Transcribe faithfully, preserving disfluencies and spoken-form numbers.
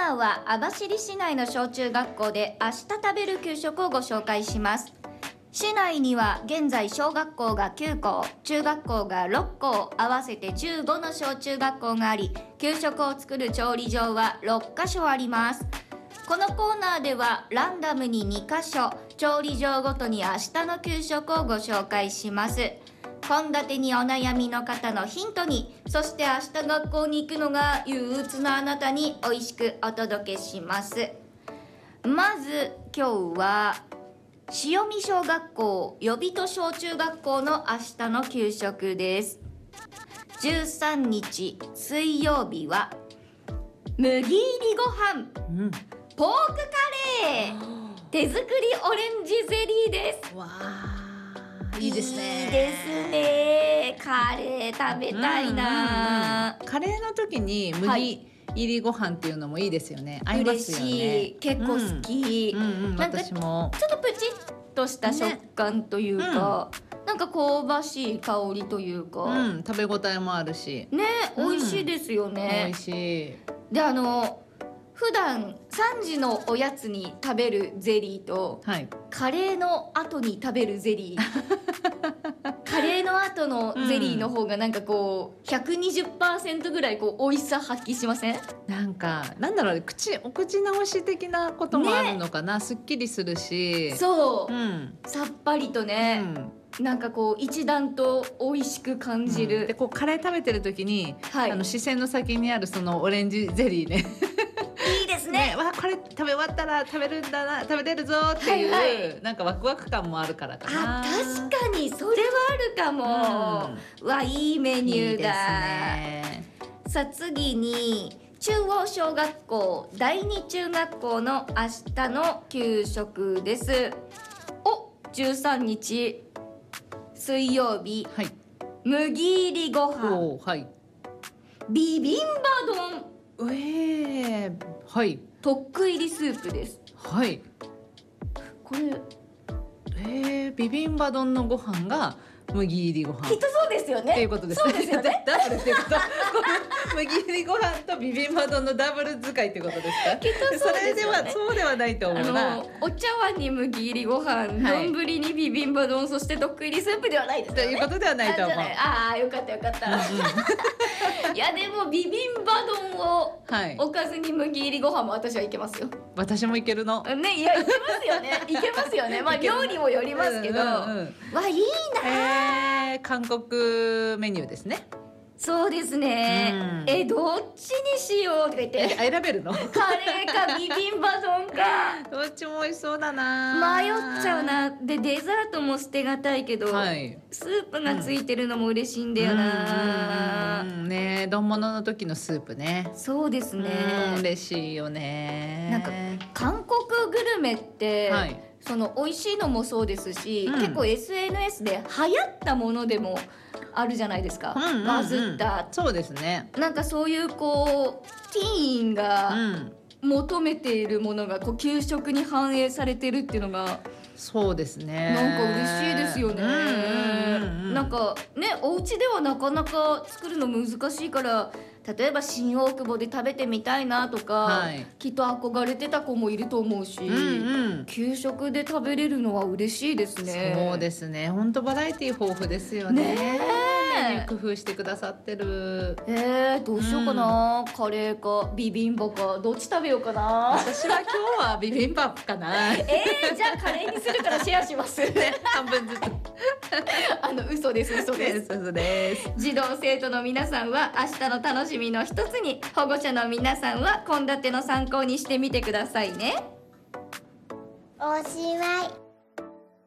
ナーは網走市内の小中学校で明日食べる給食をご紹介します。市内には現在小学校がきゅう校、中学校がろっ校、合わせてじゅうごの小中学校があり、給食を作る調理場はろっかしょあります。このコーナーではランダムににかしょ、調理場ごとに明日の給食をご紹介します。献立にお悩みの方のヒントに、そして明日学校に行くのが憂鬱なあなたに美味しくお届けします。まず今日は潮見小学校予備と小中学校の明日の給食です。じゅうさんにち水曜日は麦入りご飯、うん、ポークカレー、手作りオレンジゼリーです。 わー、いいですね。 いいですね。カレー食べたいな、 うんうんうん、カレーの時に麦入りご飯っていうのもいいですよね。合いますよね。 嬉しい。結構好き、 うんうんうん、 なんか私もちょっとプチッとした食感というか、ね、うん、なんか香ばしい香りというか、 うん、食べ応えもあるしね、美味しいですよね、 うん、美味しい。 で、あの普段さんじのおやつに食べるゼリーと、はい、カレーの後に食べるゼリーカレーの後のゼリーの方がなんかこう ひゃくにじゅっパーセント ぐらいこう美味しさ発揮しません？ なんかなんだろう、口お口直し的なこともあるのかな、ね、すっきりするし、 そう、 うん、 さっぱりとね、うん、なんかこう一段と美味しく感じる、 うん、でこうカレー食べてる時に、はい、あの視線の先にあるそのオレンジゼリーねいいですね。 ね、わこれ食べ終わったら食べるんだな、食べれるぞっていう、はいはい、なんかワクワク感もあるからかな。 あ、確かにそれはあるかも、うん、わ、いいメニューだ。いいですね。さあ次に中央小学校第二中学校の明日の給食です。お、じゅうさんにち水曜日、はい、麦入りご飯、はい、ビビンバ丼、 えー、はい、 トック入りスープです。 はい。 これ、 えー、ビビンバ丼のご飯が麦入りご飯。 きっとそうですよね。 っていうことですね。 そうですよね。 ダブルっていうこと。麦入りご飯とビビンバ丼のダブル使いってことですか？ きっとそうですよね。 それではそうではないと思うな。 あのお茶碗に麦入りご飯、丼、はい、にビビンバ丼、そしてトック入りスープではないですよね。 ということではないと思う。 ああ、よかったよかった。うんうん、いやでもビビンバ丼をおかずに麦入りご飯も私はいけますよ。 私もいけるの。 ね、いやいけますよね。いけますよね。まあ料理もよりますけど、うんうんうん、わ、いいな。 えー、韓国メニューですね。 そうですね、うん、え、どっちにしようとか言って選べるの？カレーかビビンバ丼かどっちも美味しそうだな。 迷っちゃうな。でデザートも捨てがたいけど、はい、スープがついてるのも嬉しいんだよな、 うんうんね、丼物の時のスープね。 そうですね、 嬉しいよね。 なんか韓国グルメって、はい、その美味しいのもそうですし、うん、結構 エスエヌエス で流行ったものでもあるじゃないですか、うんうんうん、バズった。 そうですね。 なんかそういうこうティーンが求めているものがこう給食に反映されてるっていうのが、 そうですね、 なんか嬉しいですよね、うんうんうんうん、なんかね、お家ではなかなか作るの難しいから、例えば新大久保で食べてみたいなとか、はい、きっと憧れてた子もいると思うし、うんうん、給食で食べれるのは嬉しいですね。 そうですね、本当バラエティ豊富ですよね。ねメニュー工夫してくださってる。 えー、どうしようかな、うん、カレーかビビンバかどっち食べようかな。 私は今日はビビンバかな。 えー、じゃあカレーにするからシェアします。 ね、半分ずつ。 あの嘘です嘘です。 嘘です。 児童生徒の皆さんは明日の楽しみの一つに、保護者の皆さんは献立の参考にしてみてくださいね。 おしまい。